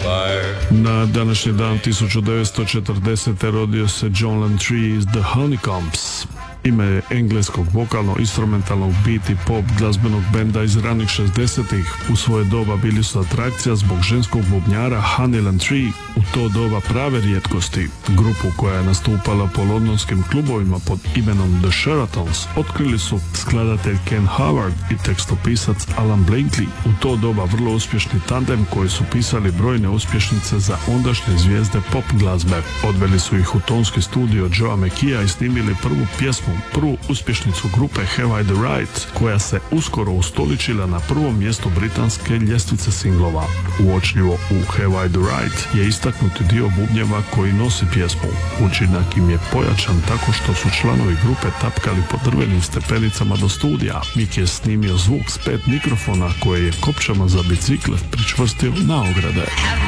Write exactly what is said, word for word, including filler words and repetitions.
Na današnji dan tisuću devetsto četrdesete rodio se John Lantree iz The Honeycombs. Ime engleskog vokalno-instrumentalnog beat i pop glazbenog benda iz ranih šezdesetih. U svoje doba bili su atrakcija zbog ženskog bubnjara Honey Lantree, u to doba prave rijetkosti. Grupu koja je nastupala po londonskim klubovima pod imenom The Sheratons otkrili su skladatelj Ken Howard i tekstopisac Alan Blakely. U to doba vrlo uspješni tandem koji su pisali brojne uspješnice za ondašnje zvijezde pop glazbe. Odveli su ih u tonski studio Joea McKeea i snimili prvu pjesmu, prvu uspješnicu grupe Have I the Right, koja se uskoro ustoličila na prvom mjestu britanske ljestvice singlova. Uočljivo u Have I the Right je istaknuti dio bubnjeva koji nosi pjesmu. Učinak im je pojačan tako što su članovi grupe tapkali po drvenim stepenicama do studija. Mick je snimio zvuk s pet mikrofona koje je kopčama za bicikle pričvrstio na ograde.